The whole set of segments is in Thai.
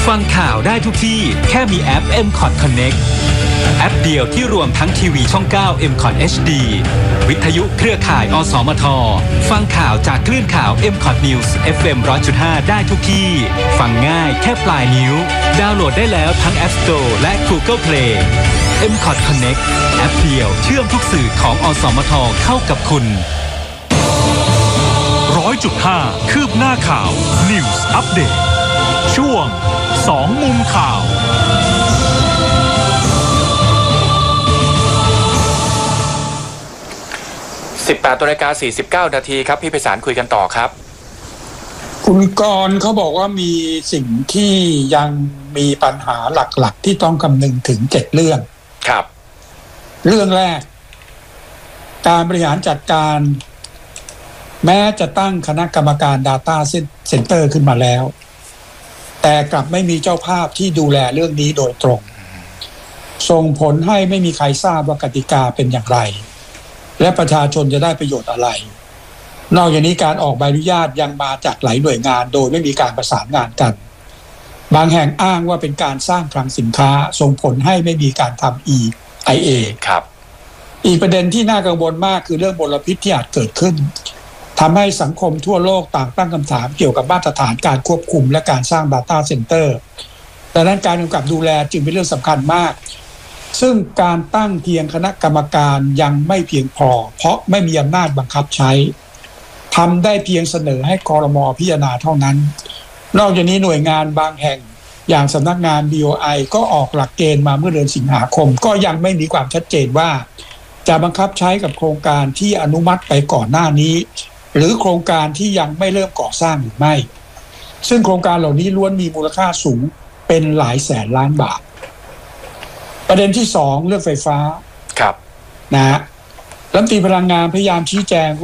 ฟังข่าวได้ทุกที่แค่มีแอป MCOT Connect แอปเดียวที่รวมทั้งทีวีช่อง 9 MCOT HD วิทยุเครือข่ายอสมทฟังข่าวจากคลื่นข่าว MCOT News FM 100.5 ได้ทุกที่ฟังง่ายแค่ปลายนิ้วดาวน์โหลดได้แล้วทั้ง App Store และ Google Play MCOT Connect แอปเดียวเชื่อมทุกสื่อของอสมทเข้ากับคุณ 100.5 คืบหน้าข่าว News Update ช่วง2มุมข่าว 18:49 นาทีครับพี่ไพศาลคุยกันต่อครับคุณกรณ์เขาบอกว่ามีสิ่งที่ยังมีปัญหาหลักๆที่ต้องคำนึงถึง7เรื่องครับเรื่องแรกการบริหารจัดการแม้จะตั้งคณะกรรมการ Data Center ขึ้นมาแล้วแต่กลับไม่มีเจ้าภาพที่ดูแลเรื่องนี้โดยตรงส่งผลให้ไม่มีใครทราบว่ากติกาเป็นอย่างไรและประชาชนจะได้ประโยชน์อะไรนอกจากนี้การออกใบอนุญาตยังมาจากหลายหน่วยงานโดยไม่มีการประสานงานกันบางแห่งอ้างว่าเป็นการสร้างคลังสินค้าส่งผลให้ไม่มีการทำ EIA ครับอีกประเด็นที่น่ากังวลมากคือเรื่องมลพิษที่อาจเกิดขึ้นทำให้สังคมทั่วโลกต่างตั้งคำถามเกี่ยวกับมาตรฐานการควบคุมและการสร้าง Data Center ดังนั้นการกำกับดูแลจึงเป็นเรื่องสำคัญมากซึ่งการตั้งเพียงคณะกรรมการยังไม่เพียงพอเพราะไม่มีอำนาจบังคับใช้ทำได้เพียงเสนอให้ครม.พิจารณาเท่านั้นนอกจากนี้หน่วยงานบางแห่งอย่างสำนักงาน BOI ก็ออกหลักเกณฑ์มาเมื่อเดือนสิงหาคมก็ยังไม่มีความชัดเจนว่าจะบังคับใช้กับโครงการที่อนุมัติไปก่อนหน้านี้หรือโครงการที่ยังไม่เริ่มก่อสร้างหรือไม่ซึ่งโครงการเหล่านี้ล้วนมีมูลค่าสูงเป็นหลายแสนล้านบาทประเด็นที่2เรื่องไฟฟ้าครับนะรัฐมนตรีพลังงานพยายามชี้แจง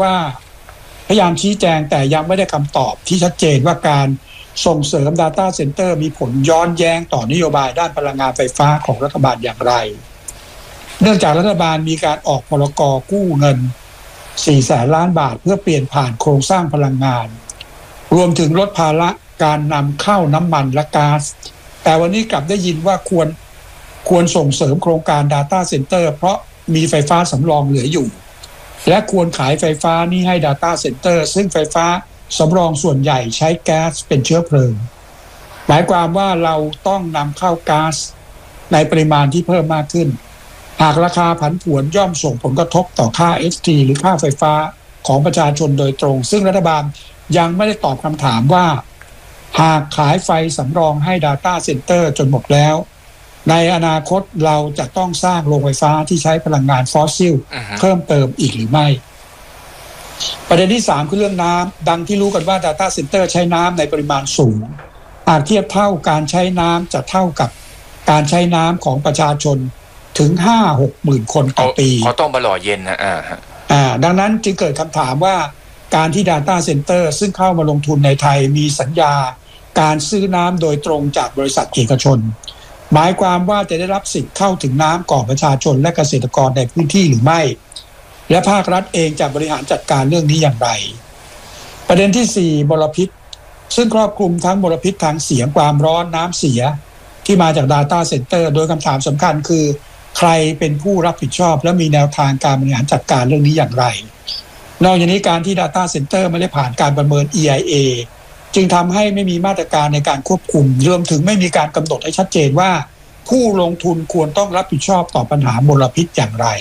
แต่ยังไม่ได้คำตอบที่ชัดเจนว่าการส่งเสริม Data Center มีผลย้อนแย้งต่อนโยบายด้านพลังงานไฟฟ้าของรัฐบาลอย่างไรเนื่องจากรัฐบาลมีการออกพรก.กู้เงิน400,000 ล้านบาทเพื่อเปลี่ยนผ่านโครงสร้างพลังงานรวมถึงลดภาระการนำเข้าน้ำมันและก๊าซแต่วันนี้กลับได้ยินว่าควรส่งเสริมโครงการ Data Center เพราะมีไฟฟ้าสำรองเหลืออยู่และควรขายไฟฟ้านี้ให้ Data Center ซึ่งไฟฟ้าสำรองส่วนใหญ่ใช้แก๊สเป็นเชื้อเพลิงหมายความว่าเราต้องนำเข้าก๊าซในปริมาณที่เพิ่มมากขึ้นหากราคาผันผวนย่อมส่งผลกระทบต่อค่า ST หรือค่าไฟฟ้าของประชาชนโดยตรงซึ่งรัฐบาลยังไม่ได้ตอบคำถามว่าหากขายไฟสำรองให้ Data Center จนหมดแล้วในอนาคตเราจะต้องสร้างโรงไฟฟ้าที่ใช้พลังงานฟอสซิลเพิ่มเติมอีกหรือไม่ประเด็นที่3คือเรื่องน้ำดังที่รู้กันว่า Data Center ใช้น้ำในปริมาณสูงหากเทียบเท่าการใช้น้ำจะเท่ากับการใช้น้ำของประชาชนถึง 5-6 หมื่นคนต่อปีเขาต้องมาหล่อเย็นนะดังนั้นจึงเกิดคำถามว่าการที่ Data Center ซึ่งเข้ามาลงทุนในไทยมีสัญญาการซื้อน้ำโดยตรงจากบริษัทเอกชนหมายความว่าจะได้รับสิทธิ์เข้าถึงน้ำก่อนประชาชนและเกษตรกรในพื้นที่หรือไม่และภาครัฐเองจะบริหารจัดการเรื่องนี้อย่างไรประเด็นที่4มลพิษซึ่งครอบคลุมทั้งมลพิษทางเสียงความร้อนน้ำเสียที่มาจาก Data Center โดยคำถามสำคัญคือใครเป็นผู้รับผิดชอบและมีแนวทางการบริหารจัดการเรื่องนี้อย่างไรนอกจากนี้การที่ Data Center ไม่ได้ผ่านการประเมิน EIA จึงทำให้ไม่มีมาตรการในการควบคุมรวมถึงไม่มีการกำหนดให้ชัดเจนว่าผู้ลงทุนควรต้องรับผิดชอบต่อปัญหามลพิษอย่างไร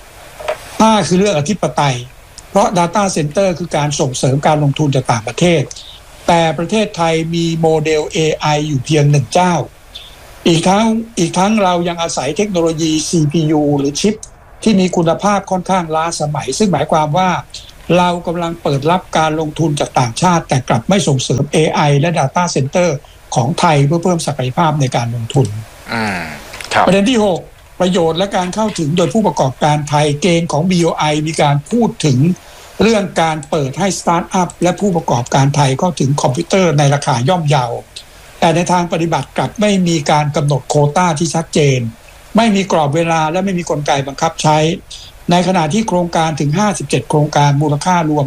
5คือเรื่องอธิปไตยเพราะ Data Center คือการส่งเสริมการลงทุนจากต่างประเทศแต่ประเทศไทยมีโมเดล AI อยู่เพียง1เจ้าอีกทั้งเรายังอาศัยเทคโนโลยี CPU หรือชิปที่มีคุณภาพค่อนข้างล้าสมัยซึ่งหมายความว่าเรากำลังเปิดรับการลงทุนจากต่างชาติแต่กลับไม่ส่งเสริม AI และ Data Center ของไทยเพื่อเพิ่มศักยภาพในการลงทุนประเด็นที่6ประโยชน์และการเข้าถึงโดยผู้ประกอบการไทยเกณฑ์ของ BOI มีการพูดถึงเรื่องการเปิดให้สตาร์ทอัพและผู้ประกอบการไทยเข้าถึงคอมพิวเตอร์ในราคาย่อมเยาแต่ในทางปฏิบัติกลับไม่มีการกำหนดโควต้าที่ชัดเจนไม่มีกรอบเวลาและไม่มีกลไกบังคับใช้ในขณะที่โครงการถึง57โครงการมูลค่ารวม